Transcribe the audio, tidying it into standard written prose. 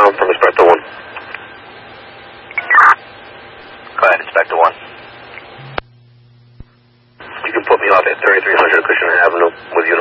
signal from Inspector 1. Go ahead, Inspector 1. You can put me off at 3300 Cushing Avenue with unit